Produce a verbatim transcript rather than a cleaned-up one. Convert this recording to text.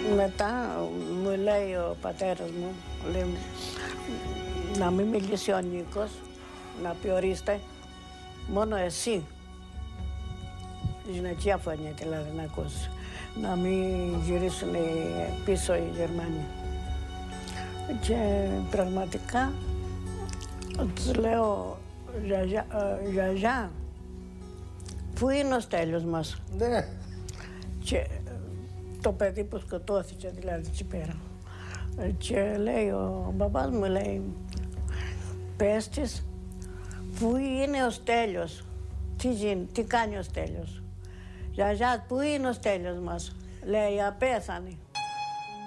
Μετά μου λέει ο πατέρας μου, λέει, να μην μιλήσει ο Νίκος, να πει ορίστε, μόνο εσύ. Η γυναικεία φωνή δηλαδή να ακούσει, να μην γυρίσουν πίσω οι Γερμανοί. Και πραγματικά τους λέω, γιαγιά, ε, γιαγιά, πού είναι ο Στέλιος μας? Ναι. Και το παιδί που σκοτώθηκε δηλαδή εκεί πέρα. Και λέει ο μπαμπάς μου, λέει, πες της, πού είναι ο Στέλιος, τι, γίνει, τι κάνει ο Στέλιος? Γιαγιά, πού είναι ο Στέλιος μας? Λέει, απέθανε.